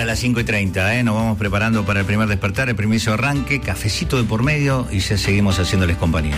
las 5:30, nos vamos preparando para el primer despertar, el permiso arranque, cafecito de por medio y ya seguimos haciéndoles compañía.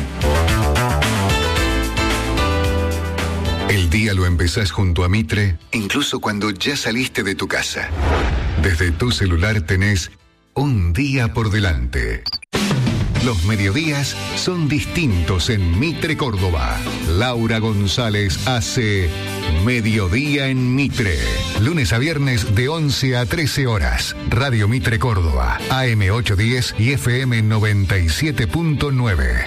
El día lo empezás junto a Mitre, incluso cuando ya saliste de tu casa. Desde tu celular tenés un día por delante. Los mediodías son distintos en Mitre Córdoba. Laura González hace Mediodía en Mitre. Lunes a viernes de 11 a 13 horas. Radio Mitre Córdoba, AM 810 y FM 97.9.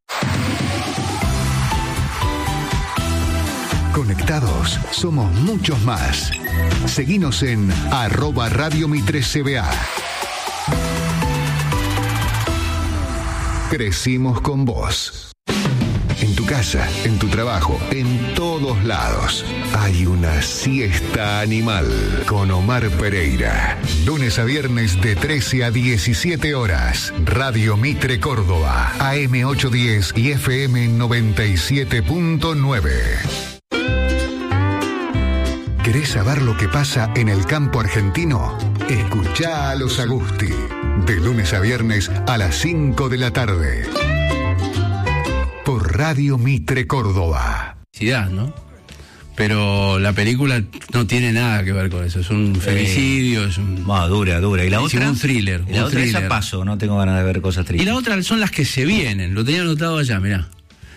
Conectados, somos muchos más. Seguinos en @RadioMitreCBA. Crecimos con vos. En tu casa, en tu trabajo, en todos lados. Hay una siesta animal con Omar Pereira. Lunes a viernes de 13 a 17 horas. Radio Mitre Córdoba, AM 810 y FM 97.9. ¿Querés saber lo que pasa en el campo argentino? Escuchá a los Agusti. De lunes a viernes a las 5 de la tarde. Por Radio Mitre Córdoba. ¿No? Pero la película no tiene nada que ver con eso. Es un femicidio, es un... dura. ¿Y la otra? Un thriller. Y la otra thriller. Esa paso, no tengo ganas de ver cosas tristes. Y la otra son las que se vienen. Lo tenía anotado allá, mirá.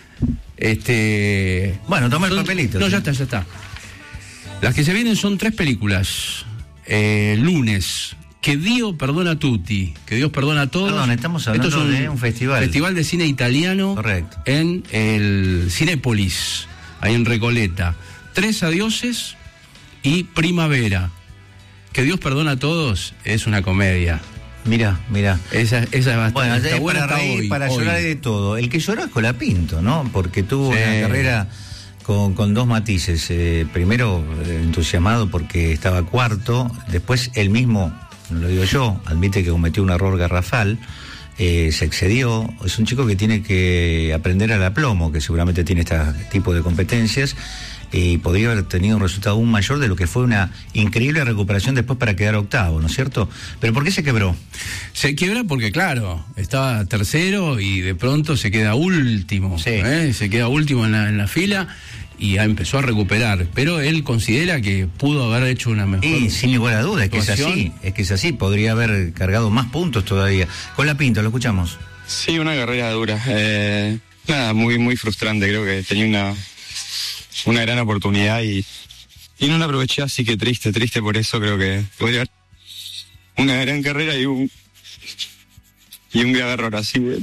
Bueno, toma el papelito. No, ¿sí? ya está. Las que se vienen son 3 películas. Lunes, Que Dio perdona a tutti, que Dios perdona a todos. Perdón, estamos hablando de un festival. Festival de cine italiano. Correcto. En el Cinépolis, ahí en Recoleta. 3 adioses y Primavera. Que Dios perdona a todos es una comedia. Mirá. Esa es bastante. Bueno, está es buena para reír, hoy, para llorar y de todo. El que lloró es Colapinto, ¿no? Porque tuvo una carrera con 2 matices. Primero, entusiasmado porque estaba cuarto. Después, él mismo, no lo digo yo, admite que cometió un error garrafal. Se excedió. Es un chico que tiene que aprender al aplomo, que seguramente tiene este tipo de competencias. Y podría haber tenido un resultado aún mayor de lo que fue una increíble recuperación después para quedar octavo, ¿no es cierto? ¿Pero por qué se quebró? Se quiebra porque, claro, estaba tercero y de pronto se queda último. Sí. Se queda último en la fila y empezó a recuperar. Pero él considera que pudo haber hecho una mejor. Y sin ninguna duda, es que es así. Podría haber cargado más puntos todavía. Colapinto, lo escuchamos. Sí, una carrera dura. Nada, muy, muy frustrante. Creo que tenía una gran oportunidad y no la aproveché, así que triste por eso. Creo que podría haber una gran carrera y un grave error, así que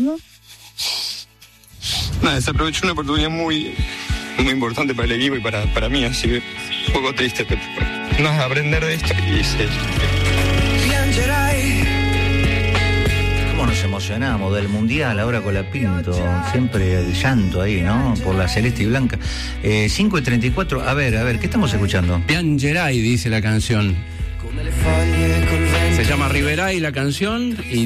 nada, desaprovechó una oportunidad muy, muy importante para el equipo y para mí, así que un poco triste, pero nada, aprender de esto y seguir. Nos emocionamos del Mundial, ahora Colapinto, siempre el llanto ahí, ¿no? Por la celeste y blanca. 5:34, a ver, ¿qué estamos escuchando? Piangerai, dice la canción. Se llama Riverai la canción y